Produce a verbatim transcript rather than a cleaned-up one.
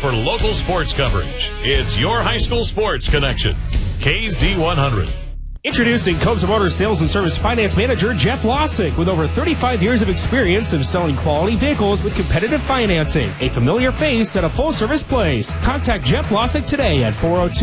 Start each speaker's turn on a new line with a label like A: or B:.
A: for local sports coverage. It's your high school sports connection. K Z one hundred.
B: Introducing Cobes Motor Sales and Service Finance Manager Jeff Lossick with over thirty-five years of experience in selling quality vehicles with competitive financing. A familiar face at a full-service place. Contact Jeff Lossick today at four oh two